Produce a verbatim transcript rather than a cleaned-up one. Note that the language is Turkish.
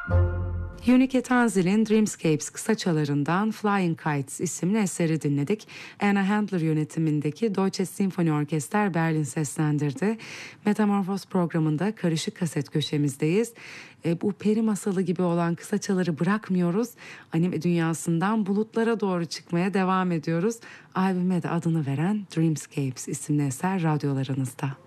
Unique Tanzil'in Dreamscapes kısaçalarından Flying Kites isimli eseri dinledik. Anna Handler yönetimindeki Deutsche Sinfoni Orkester Berlin seslendirdi. Metamorfoz programında karışık kaset köşemizdeyiz. E, bu peri masalı gibi olan kısaçaları bırakmıyoruz. Anime dünyasından bulutlara doğru çıkmaya devam ediyoruz. Albüme de adını veren Dreamscapes isimli eser radyolarınızda.